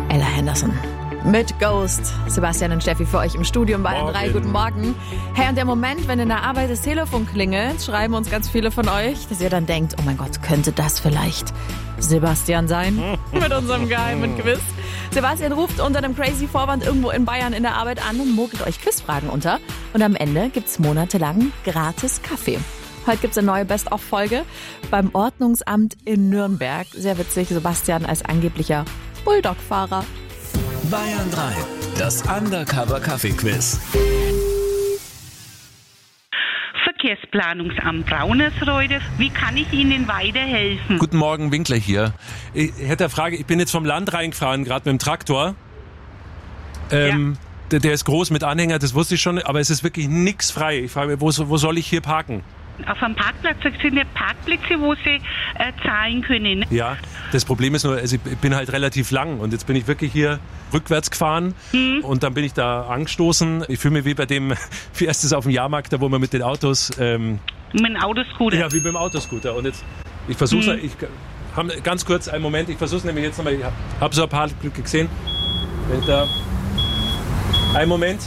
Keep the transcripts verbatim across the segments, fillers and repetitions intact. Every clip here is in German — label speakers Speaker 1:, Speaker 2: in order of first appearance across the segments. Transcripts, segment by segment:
Speaker 1: Ella Henderson. Mit Ghost. Sebastian und Steffi für euch im Studio in Bayern drei. Guten Morgen. Hey, und der Moment, wenn in der Arbeit das Telefon klingelt, schreiben uns ganz viele von euch, dass ihr dann denkt, oh mein Gott, könnte das vielleicht Sebastian sein? Mit unserem geheimen Quiz. Sebastian ruft unter einem crazy Vorwand irgendwo in Bayern in der Arbeit an und mogelt euch Quizfragen unter. Und am Ende gibt's monatelang gratis Kaffee. Heute gibt's eine neue Best-of-Folge beim Ordnungsamt in Nürnberg. Sehr witzig, Sebastian als angeblicher Bulldog-Fahrer.
Speaker 2: Bayern drei, das Undercover-Kaffee-Quiz.
Speaker 3: Verkehrsplanungsamt Braunersreude. Wie kann ich Ihnen weiterhelfen?
Speaker 4: Guten Morgen, Winkler hier. Ich hätte eine Frage, ich bin jetzt vom Land reingefahren, gerade mit dem Traktor. Ähm, ja. der, der ist groß mit Anhänger, das wusste ich schon, aber es ist wirklich nichts frei. Ich frage mich, wo, wo soll ich hier parken?
Speaker 3: Auf einem Parkplatz, das sind ja Parkplätze, wo Sie äh, zahlen können.
Speaker 4: Ja, das Problem ist nur, also ich bin halt relativ lang und jetzt bin ich wirklich hier rückwärts gefahren hm. und dann bin ich da angestoßen. Ich fühle mich wie bei dem, wie erstes auf dem Jahrmarkt, da wo man mit den Autos... Ähm,
Speaker 3: mit dem Autoscooter?
Speaker 4: Ja, wie beim Autoscooter. Und jetzt, ich versuche hm. ich habe ganz kurz einen Moment, ich versuche es nämlich jetzt nochmal, ich habe so ein paar Glücke gesehen. Wenn da... Einen Moment.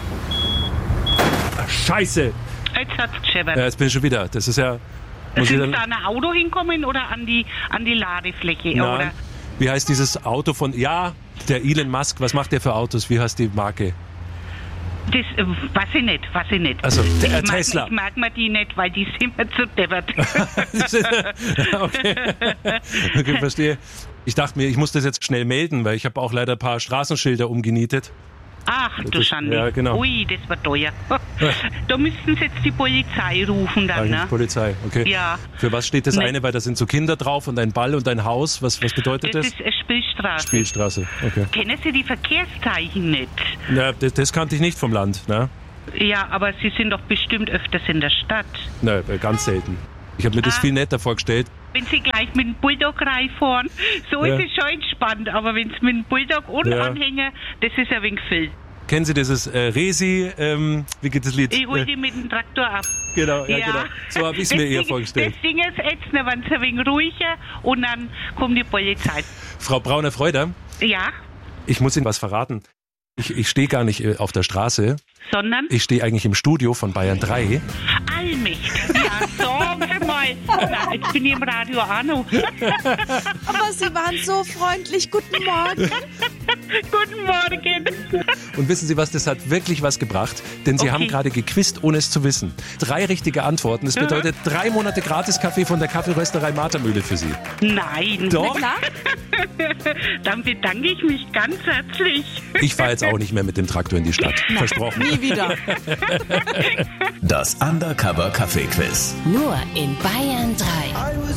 Speaker 4: Ach, Scheiße!
Speaker 3: Jetzt hat's gescheppert.
Speaker 4: Ja, jetzt bin ich schon wieder. Das ist ja... Muss
Speaker 3: Sind
Speaker 4: ich dann,
Speaker 3: Sie da an ein Auto hinkommen oder an die, an die Ladefläche?
Speaker 4: Nein.
Speaker 3: Oder?
Speaker 4: Wie heißt dieses Auto von... Ja, der Elon Musk. Was macht der für Autos? Wie heißt die Marke?
Speaker 3: Das äh, weiß ich nicht, weiß ich nicht.
Speaker 4: Also, der,
Speaker 3: ich
Speaker 4: Tesla.
Speaker 3: Mag, ich mag mir die nicht, weil die sind mir zu deppert.
Speaker 4: okay. Okay, verstehe. Ich dachte mir, ich muss das jetzt schnell melden, weil ich habe auch leider ein paar Straßenschilder umgenietet.
Speaker 3: Ach, du Schande.
Speaker 4: Ja, genau.
Speaker 3: Ui, das war teuer. Da müssten Sie jetzt die Polizei rufen dann, ne?
Speaker 4: Polizei, okay.
Speaker 3: Ja.
Speaker 4: Für was steht das
Speaker 3: Ne.
Speaker 4: eine? Weil da sind so Kinder drauf und ein Ball und ein Haus. Was, was bedeutet das?
Speaker 3: Das ist eine Spielstraße.
Speaker 4: Spielstraße, okay.
Speaker 3: Kennen Sie die Verkehrszeichen nicht?
Speaker 4: Ja, das, das kannte ich nicht vom Land, ne?
Speaker 3: Ja, aber Sie sind doch bestimmt öfters in der Stadt.
Speaker 4: Nein, ganz selten. Ich habe mir das
Speaker 3: Ah.
Speaker 4: viel netter vorgestellt.
Speaker 3: Wenn Sie gleich mit dem Bulldog reinfahren, so
Speaker 4: Ja.
Speaker 3: ist es schon entspannt. Aber wenn Sie mit dem Bulldog und
Speaker 4: Ja.
Speaker 3: Anhänger, das ist ein wenig viel.
Speaker 4: Kennen Sie dieses äh, Resi, ähm, wie geht das Lied?
Speaker 3: Ich hol
Speaker 4: Äh,
Speaker 3: die mit dem Traktor ab.
Speaker 4: genau, ja,
Speaker 3: Ja.
Speaker 4: genau. So habe ich es
Speaker 3: Das
Speaker 4: mir eher
Speaker 3: Ding-
Speaker 4: vorgestellt.
Speaker 3: Das Ding ist jetzt, dann werden Sie ein wenig ruhiger und dann kommt die Polizei.
Speaker 4: Frau Brauner-Freuder,
Speaker 3: Ja,
Speaker 4: ich muss Ihnen was verraten. Ich, ich stehe gar nicht äh, auf der Straße.
Speaker 3: sondern?
Speaker 4: Ich stehe eigentlich im Studio von Bayern drei.
Speaker 3: Allmächt. Ja, sagen Sie mal. Na, jetzt bin ich im Radio auch noch.
Speaker 1: Aber Sie waren so freundlich. Guten Morgen.
Speaker 3: Guten Morgen.
Speaker 4: Und wissen Sie was, das hat wirklich was gebracht, denn Sie
Speaker 3: Okay.
Speaker 4: haben gerade gequizt, ohne es zu wissen. Drei richtige Antworten. Das bedeutet drei Monate Gratis-Kaffee von der Kaffeerösterei Martermühle für Sie.
Speaker 3: Nein.
Speaker 4: Doch.
Speaker 1: Klar?
Speaker 3: Dann bedanke ich mich ganz herzlich.
Speaker 4: Ich fahre jetzt auch nicht mehr mit dem Traktor in die Stadt. Versprochen.
Speaker 1: Nie wieder.
Speaker 2: Das Undercover-Kaffee-Quiz.
Speaker 5: Nur in Bayern drei.